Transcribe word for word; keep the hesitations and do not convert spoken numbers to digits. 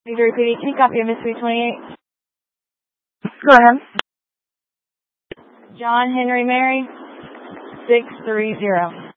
Need to repeat each copy of Miss three twenty-eight. Go ahead. John Henry Mary, six three zero.